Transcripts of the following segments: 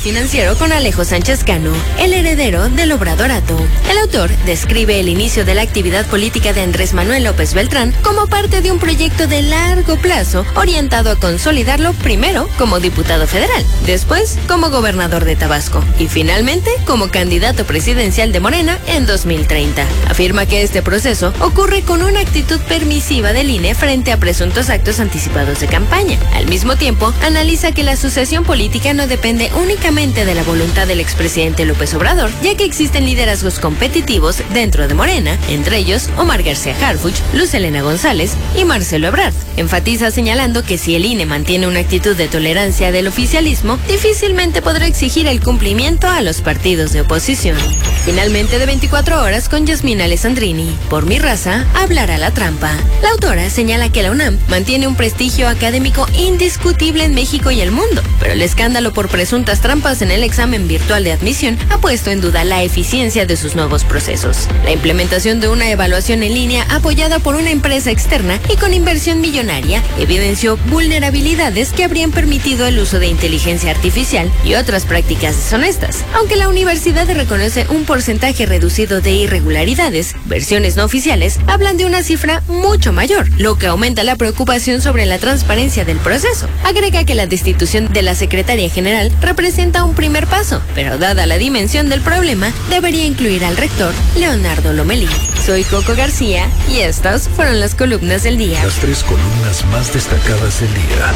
financiero con Alejo Sánchez Cano, el heredero del Obradorato. El autor describe el inicio de la actividad política de Andrés Manuel López Beltrán como parte de un proyecto de largo plazo orientado a consolidarlo primero como diputado federal, después como gobernador de Tabasco y finalmente como candidato presidencial de Morena en 2030. Afirma que este proceso ocurre con una actitud permisiva del INE frente a presuntos actos anticipados de campaña. Al mismo tiempo, analiza que la sucesión política no depende únicamente de la voluntad del expresidente López Obrador, ya que existen liderazgos competitivos dentro de Morena, entre ellos Omar García Harfuch, Luz Helena González y Marcelo Ebrard. Enfatiza señalando que si el INE mantiene una actitud de tolerancia del oficialismo, difícilmente podrá exigir el cumplimiento a los partidos de oposición. Finalmente, de 24 horas con Yasmina Alessandrini. Por mi raza, hablará la trampa. La autora señala que la UNAM mantiene un prestigio académico indiscutible en México y el mundo, pero el escándalo por presuntas trampas en el examen virtual de admisión ha puesto en duda la eficiencia de sus nuevos procesos. La implementación de una evaluación en línea apoyada por una empresa externa y con inversión millonaria evidenció vulnerabilidades que habrían permitido el uso de inteligencia artificial y otras prácticas deshonestas. Aunque la universidad reconoce un porcentaje reducido de irregularidades, versiones no oficiales hablan de una cifra mucho mayor, lo que aumenta la preocupación sobre la transparencia del proceso. Agrega que la destitución de la secretaria general representa un primer paso, pero dada la dimensión del problema, debería incluir al rector Leonardo Lomelí. Soy Coco García y estas fueron las columnas del día. Las 3 columnas más destacadas del día.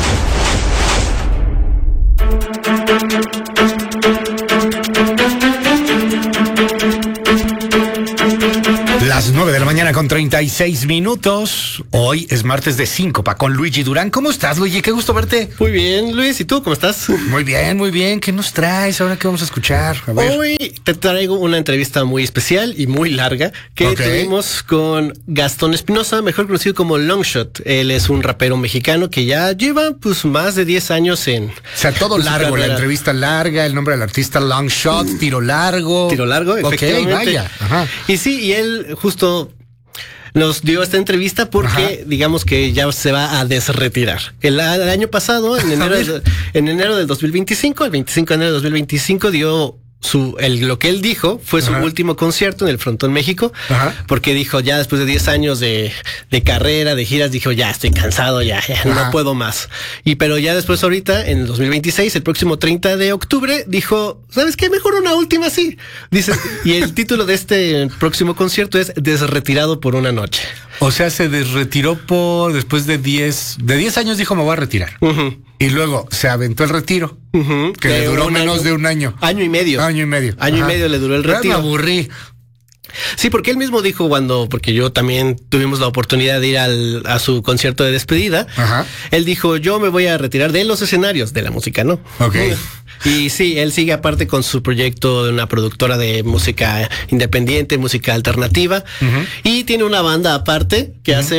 Las 9 de la mañana con 36 minutos. Hoy es martes de Síncopa con Luigi Durán. ¿Cómo estás, Luigi? Qué gusto verte. Muy bien, Luis. ¿Y tú cómo estás? Muy bien, muy bien. ¿Qué nos traes? ¿Ahora qué vamos a escuchar? A ver. Hoy te traigo una entrevista muy especial y muy larga que tuvimos con Gastón Espinosa, mejor conocido como Longshot. Él es un rapero mexicano que ya lleva pues más de 10 años en... O sea, todo largo, la entrevista larga, el nombre del artista Longshot, tiro largo. Tiro largo, efectivamente. Vaya. Ajá. Y sí, y él justo nos dio esta entrevista porque digamos que ya se va a desretirar. El año pasado, en enero del 2025, el 25 de enero del 2025 dio lo que él dijo fue su último concierto en el Frontón México, porque dijo ya después de 10 años de carrera, de giras, dijo ya estoy cansado, ya no puedo más. Pero ya después ahorita, en el 2026, el próximo 30 de octubre, dijo, ¿sabes qué? Mejor una última sí. Dice, y el título de este próximo concierto es Desretirado por una noche. O sea, se desretiró después de 10 años, dijo me voy a retirar. Y luego se aventó el retiro, que le duró menos de un año. Año y medio. Año y medio le duró el retiro. Me aburrí. Sí, porque él mismo dijo porque yo también tuvimos la oportunidad de ir a su concierto de despedida. Él dijo, yo me voy a retirar de los escenarios, de la música, ¿no? Y sí, él sigue aparte con su proyecto de una productora de música independiente, música alternativa. Y tiene una banda aparte que hace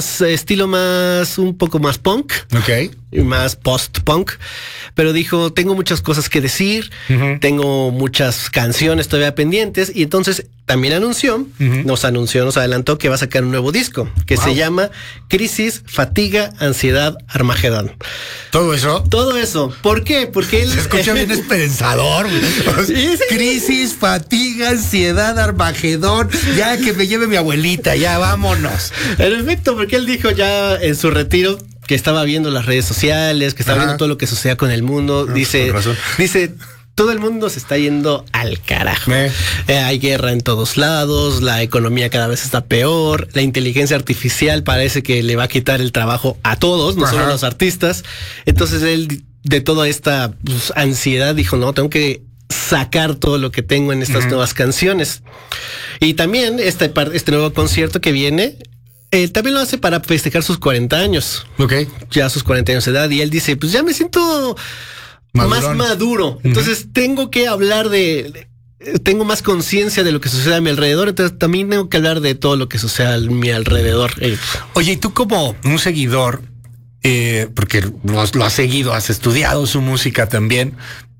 un poco más punk. Y más post-punk. Pero dijo, tengo muchas cosas que decir, tengo muchas canciones todavía pendientes. Y entonces también nos adelantó que va a sacar un nuevo disco que se llama Crisis, Fatiga, Ansiedad, Armagedón. ¿Todo eso? Todo eso. ¿Por qué? Porque él... Se escucha bien esperanzador. Sí. Crisis, fatiga, ansiedad, Armagedón. Ya que me lleve mi abuelita, ya vámonos. En efecto, porque él dijo ya en su retiro que estaba viendo las redes sociales, que estaba viendo todo lo que sucedía con el mundo. Dice, todo el mundo se está yendo al carajo. Hay guerra en todos lados, la economía cada vez está peor, la inteligencia artificial parece que le va a quitar el trabajo a todos, no solo a los artistas. Entonces él, de toda esta ansiedad, dijo, no, tengo que sacar todo lo que tengo en estas nuevas canciones. Y también este nuevo concierto que viene, también lo hace para festejar sus 40 años. Ya sus 40 años de edad. Y él dice, pues ya me siento más maduro. Entonces tengo que hablar tengo más conciencia de lo que sucede a mi alrededor. Entonces también tengo que hablar de todo lo que sucede a mi alrededor. Oye, y tú como un seguidor, porque lo has seguido, has estudiado su música también,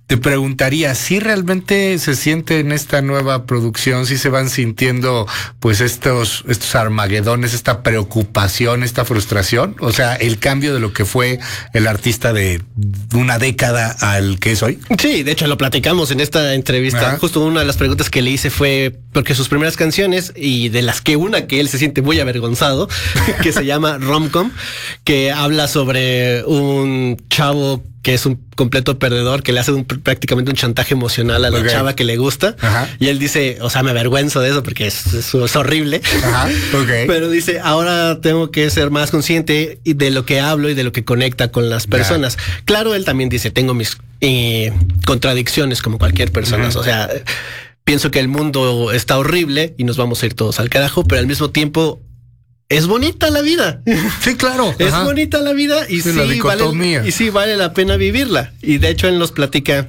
te preguntaría si realmente se siente en esta nueva producción, si se van sintiendo pues estos armagedones, esta preocupación, esta frustración, o sea, el cambio de lo que fue el artista de una década al que es hoy. Sí, de hecho lo platicamos en esta entrevista. Ajá. Justo una de las preguntas que le hice fue porque sus primeras canciones, y de las que una que él se siente muy avergonzado, que se llama Romcom, que habla sobre un chavo que es un completo perdedor, que le hace prácticamente un chantaje emocional a la chava que le gusta. Ajá. Y él dice, o sea, me avergüenzo de eso porque es horrible. Ajá. Okay. Pero dice, ahora tengo que ser más consciente de lo que hablo y de lo que conecta con las personas. Yeah. Claro, él también dice, tengo mis contradicciones como cualquier persona. O sea, pienso que el mundo está horrible y nos vamos a ir todos al carajo, pero al mismo tiempo es bonita la vida. Sí, claro. Es bonita la vida y sí vale la pena vivirla. Y de hecho él nos platica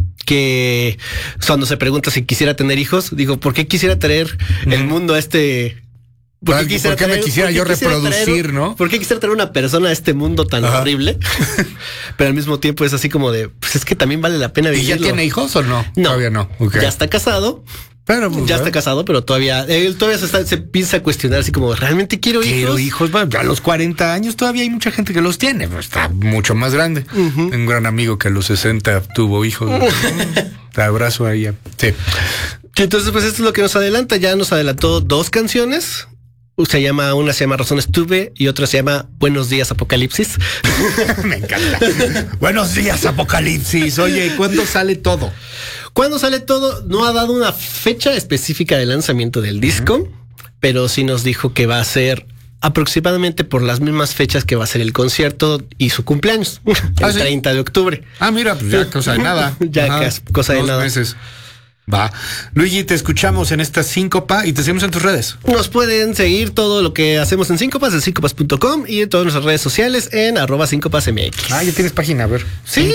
que cuando se pregunta si quisiera tener hijos, digo, ¿por qué quisiera traer el mundo a este? ¿Por qué me quisiera yo reproducir, no? ¿Por qué quisiera traer una persona a este mundo tan horrible? Pero al mismo tiempo es así como de, pues es que también vale la pena vivirlo. ¿Y ya tiene hijos o no? No. Todavía no. Okay. Ya está casado. Pero, pues, ya está casado, pero él todavía se empieza a cuestionar así como, ¿realmente quiero hijos? Bueno, a los 40 años todavía hay mucha gente que los tiene, pero está mucho más grande. Un gran amigo que a los 60 tuvo hijos. Te abrazo a ella. Sí. Entonces, pues esto es lo que nos adelanta. Ya nos adelantó 2 canciones. Una se llama Razones Tuve y otra se llama Buenos Días Apocalipsis. Me encanta. Buenos días Apocalipsis. Oye, ¿cuándo sale todo? ¿Cuándo sale todo? No ha dado una fecha específica de lanzamiento del disco, pero sí nos dijo que va a ser aproximadamente por las mismas fechas que va a ser el concierto y su cumpleaños, el 30 de octubre. Ah, mira, pues ya cosa de nada. Ya cosa de 2 nada. meses. Va. Luigi, te escuchamos en esta Síncopa y te seguimos en tus redes. Nos pueden seguir todo lo que hacemos en Síncopas, en síncopas.com y en todas nuestras redes sociales en @síncopasmx. Ah, ya tienes página, a ver. Sí.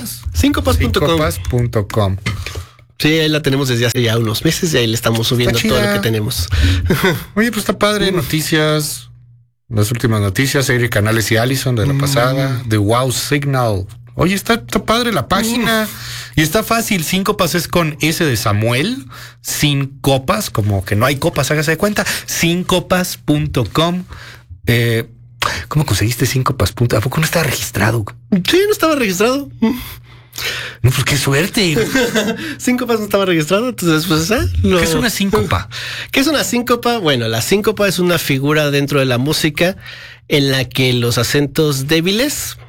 Síncopas.com. Sí, ahí la tenemos desde hace ya unos meses y ahí le estamos subiendo todo lo que tenemos. Oye, pues está padre. Noticias, las últimas noticias, Eric Canales y Allison de la pasada, The Wow Signal. Oye, está padre la página. Y está fácil. Síncopas es con S de Samuel, sin copas, como que no hay copas, hágase de cuenta. Síncopas.com. ¿Cómo conseguiste Síncopas? ¿A poco no estaba registrado? Sí, no estaba registrado. No, pues qué suerte. Síncopas no estaba registrado, entonces pues ¿Qué es una síncopa? ¿Qué es una síncopa? Bueno, la síncopa es una figura dentro de la música en la que los acentos débiles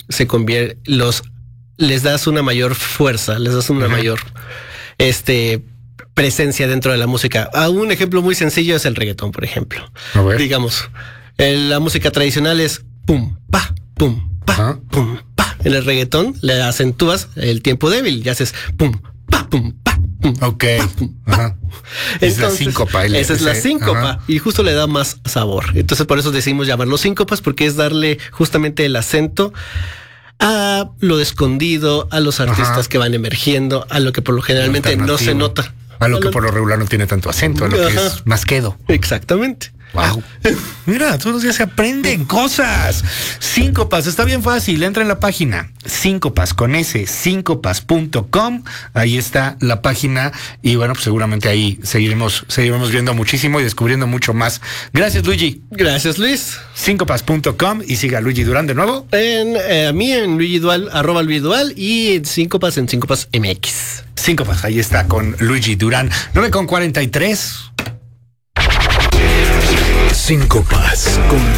les das una mayor fuerza, les das una mayor presencia dentro de la música. Un ejemplo muy sencillo es el reggaetón, por ejemplo. Digamos, la música tradicional es pum, pa, pum, pa, pum, pa. En el reggaetón le acentúas el tiempo débil y haces pum, pa, pum, pa. Ok. Pa, pum, pa. Entonces, es la síncopa. Esa es la síncopa y justo le da más sabor. Entonces por eso decidimos llamarlo síncopas, porque es darle justamente el acento a lo escondido, a los artistas que van emergiendo, a lo que por lo generalmente no se nota. A lo que por lo regular no tiene tanto acento, a lo que es más quedo. Exactamente. Wow. Mira, todos los días se aprenden cosas. Síncopas, está bien fácil. Entra en la página Síncopas con S, síncopas.com. Ahí está la página. Y bueno, pues seguramente ahí seguiremos viendo muchísimo y descubriendo mucho más. Gracias, Luigi. Gracias, Luis. Síncopas.com y siga Luigi Durán de nuevo. A mí en Luigi Dual, @Luigi Dual y en Síncopas MX. Síncopas, ahí está con Luigi Durán. 9:43. Síncopas con